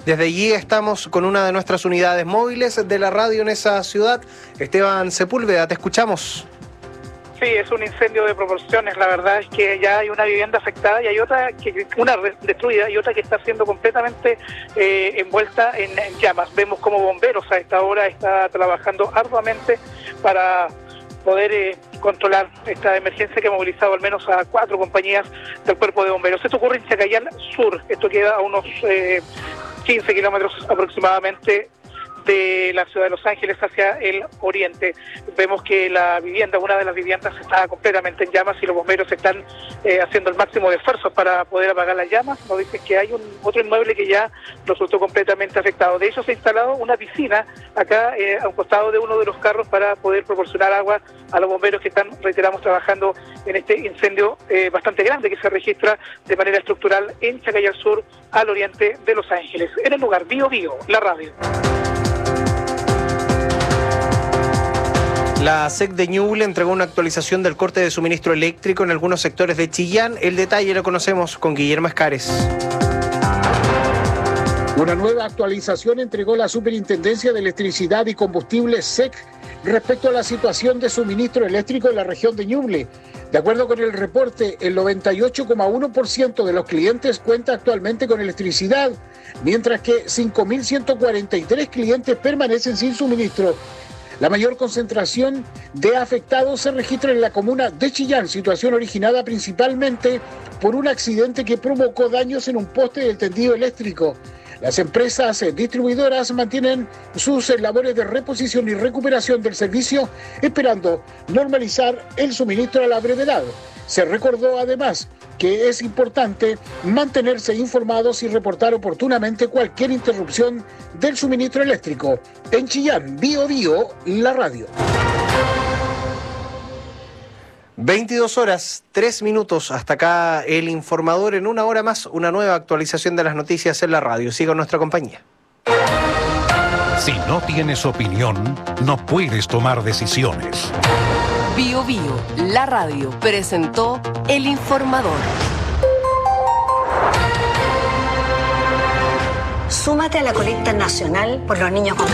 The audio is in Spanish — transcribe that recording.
Desde allí estamos con una de nuestras unidades móviles de la radio en esa ciudad. Esteban Sepúlveda, te escuchamos. Sí, es un incendio de proporciones. La verdad es que ya hay una vivienda afectada y hay otra, una destruida y otra que está siendo completamente envuelta en llamas. Vemos como bomberos a esta hora está trabajando arduamente para poder controlar esta emergencia que ha movilizado al menos a 4 compañías del cuerpo de bomberos. Esto ocurre en Chacayán Sur. Esto queda a unos 15 kilómetros aproximadamente de la ciudad de Los Ángeles hacia el oriente. Vemos que una de las viviendas está completamente en llamas y los bomberos están haciendo el máximo de esfuerzos para poder apagar las llamas. Nos dicen que hay otro inmueble que ya resultó completamente afectado. De hecho, se ha instalado una piscina acá a un costado de uno de los carros para poder proporcionar agua a los bomberos que están, reiteramos, trabajando en este incendio bastante grande que se registra de manera estructural en Chacayán Sur, al oriente de Los Ángeles. En el lugar, Bío Bío, la radio. La SEC de Ñuble entregó una actualización del corte de suministro eléctrico en algunos sectores de Chillán. El detalle lo conocemos con Guillermo Escares. Una nueva actualización entregó la Superintendencia de Electricidad y Combustible SEC respecto a la situación de suministro eléctrico en la región de Ñuble. De acuerdo con el reporte, el 98,1% de los clientes cuenta actualmente con electricidad, mientras que 5.143 clientes permanecen sin suministro. La mayor concentración de afectados se registra en la comuna de Chillán, situación originada principalmente por un accidente que provocó daños en un poste del tendido eléctrico. Las empresas distribuidoras mantienen sus labores de reposición y recuperación del servicio, esperando normalizar el suministro a la brevedad. Se recordó además que es importante mantenerse informados y reportar oportunamente cualquier interrupción del suministro eléctrico. En Chillán, Bío Bío, la radio. 22 horas, 3 minutos. Hasta acá el informador. En una hora más, una nueva actualización de las noticias en la radio. Siga nuestra compañía. Si no tienes opinión, no puedes tomar decisiones. Bío Bío, la radio, presentó El Informador. Súmate a la colecta nacional por los niños con